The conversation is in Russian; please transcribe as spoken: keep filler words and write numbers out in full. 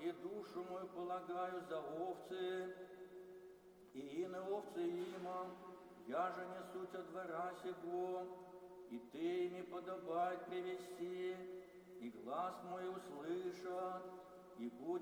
и душу мою полагаю за овцы, и ины овцы има, я же несуть от двора сего, и ты ими подобает привести, и глаз мой услышат, и будет